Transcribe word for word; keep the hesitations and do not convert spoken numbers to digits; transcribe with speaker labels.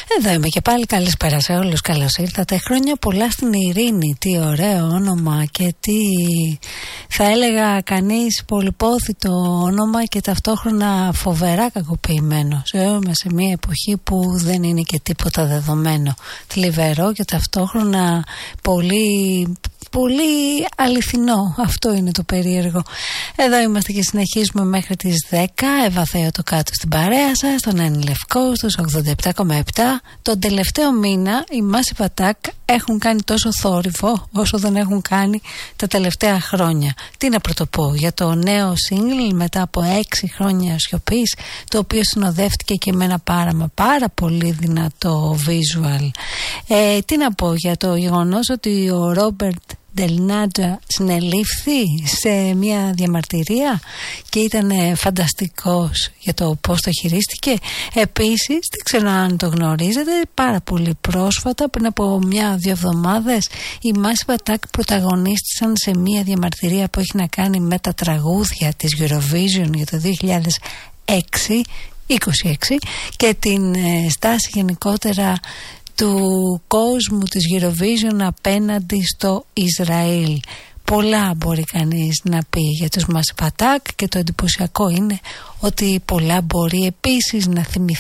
Speaker 1: Εδώ είμαι και πάλι, καλησπέρα σε όλους, καλώς ήρθατε. Χρόνια πολλά στην Ειρήνη, τι ωραίο όνομα και τι θα έλεγα κανείς πολυπόθητο όνομα και ταυτόχρονα φοβερά κακοποιημένο. Ζούμε σε μια εποχή που δεν είναι και τίποτα δεδομένο, θλιβερό και ταυτόχρονα πολύ... πολύ αληθινό. Αυτό είναι το περίεργο. Εδώ είμαστε και συνεχίζουμε μέχρι τις δέκα. Εύα το κάτω στην παρέα σας, στον Άννη Λευκό, στους ογδόντα επτά κόμμα επτά. Τον τελευταίο μήνα οι Massive Attack έχουν κάνει τόσο θόρυβο όσο δεν έχουν κάνει τα τελευταία χρόνια. Τι να πρωτοπώ για το νέο single μετά από έξι χρόνια σιωπής, το οποίο συνοδεύτηκε και με ένα πάρα μα πάρα πολύ δυνατό visual. Ε, τι να πω για το γεγονός ότι ο Ρόμπερτ Ντελνάτζα συνελήφθη σε μια διαμαρτυρία και ήταν φανταστικός για το πώς το χειρίστηκε. Επίσης, δεν ξέρω αν το γνωρίζετε, πάρα πολύ πρόσφατα, πριν από μια-δύο εβδομάδες, οι Massive Attack πρωταγωνίστησαν σε μια διαμαρτυρία που έχει να κάνει με τα τραγούδια της Eurovision για το δύο χιλιάδες έξι, είκοσι έξι και την ε, στάση γενικότερα του κόσμου της Eurovision απέναντι στο Ισραήλ. Πολλά μπορεί κανείς να πει για τους Massive Attack και το εντυπωσιακό είναι ότι πολλά μπορεί επίσης να θυμηθεί